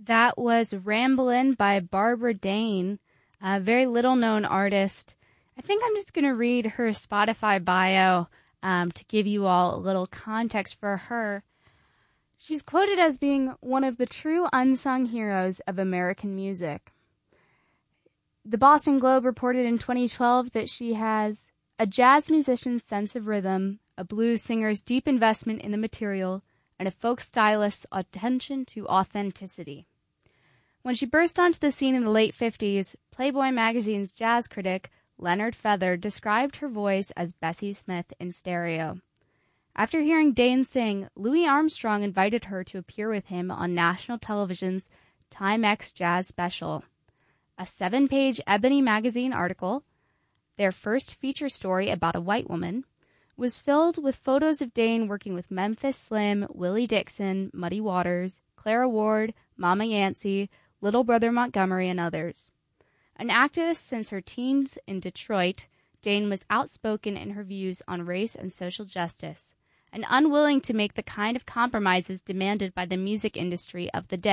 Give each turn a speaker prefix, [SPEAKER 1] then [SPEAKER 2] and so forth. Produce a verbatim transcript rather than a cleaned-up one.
[SPEAKER 1] That was Ramblin' by Barbara Dane, a very little-known artist. I think I'm just going to read her Spotify bio um, to give you all a little context for her. She's quoted as being one of the true unsung heroes of American music. The Boston Globe reported in twenty twelve that she has a jazz musician's sense of rhythm, a blues singer's deep investment in the material, and a folk stylist's attention to authenticity. When she burst onto the scene in the late fifties, Playboy magazine's jazz critic, Leonard Feather, described her voice as Bessie Smith in stereo. After hearing Dane sing, Louis Armstrong invited her to appear with him on national television's Timex Jazz Special. A seven-page Ebony magazine article, their first feature story about a white woman, was filled with photos of Dane working with Memphis Slim, Willie Dixon, Muddy Waters, Clara Ward, Mama Yancey, Little Brother Montgomery, and others. An activist since her teens in Detroit, Dane was outspoken in her views on race and social justice, and unwilling to make the kind of compromises demanded by the music industry of the day.